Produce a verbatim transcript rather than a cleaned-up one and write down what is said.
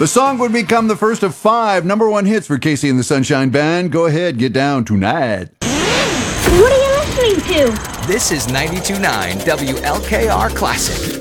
The song would become the first of five number one hits for Casey and the Sunshine Band. Go ahead, get down tonight. What are you listening to? This is ninety-two point nine W L K R Classic.